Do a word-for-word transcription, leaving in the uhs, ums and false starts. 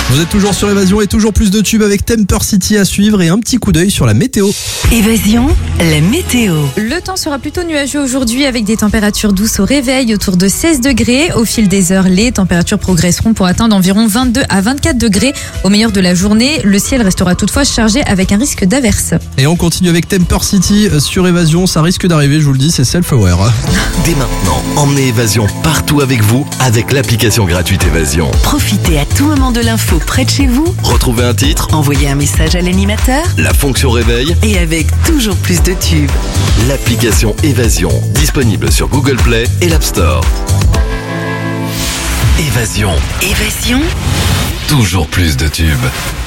Vous êtes toujours sur Évasion et toujours plus de tubes avec Temper City à suivre et un petit coup d'œil sur la météo. Évasion, la météo. Le temps sera plutôt nuageux aujourd'hui avec des températures douces au réveil autour de seize degrés. Au fil des heures, les températures progresseront pour atteindre environ vingt-deux à vingt-quatre degrés. Au meilleur de la journée, le ciel restera toutefois chargé avec un risque d'averse. Et on continue avec Temper City sur Évasion, ça risque d'arriver, je vous le dis, c'est self-aware. Dès maintenant, emmenez Évasion partout avec vous avec l'application gratuite Évasion. Profitez à tout moment de l'info près de chez vous. Retrouvez un titre, Envoyez un message à l'animateur. la fonction réveil, Et avec toujours plus de tubes. l'application Évasion, disponible sur Google Play et l'App Store. Évasion, Évasion, toujours plus de tubes.